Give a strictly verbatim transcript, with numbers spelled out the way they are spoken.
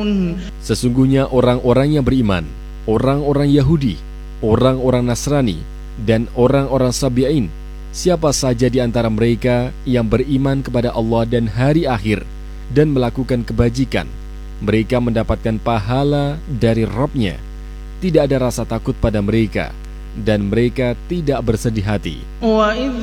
Sesungguhnya orang-orang yang beriman, orang-orang Yahudi, orang-orang Nasrani, dan orang-orang Sabi'in, siapa saja di antara mereka yang beriman kepada Allah dan hari akhir dan melakukan kebajikan, mereka mendapatkan pahala dari Rabb-Nya. Tidak ada rasa takut pada mereka, dan mereka tidak bersedih hati. وَإِذْ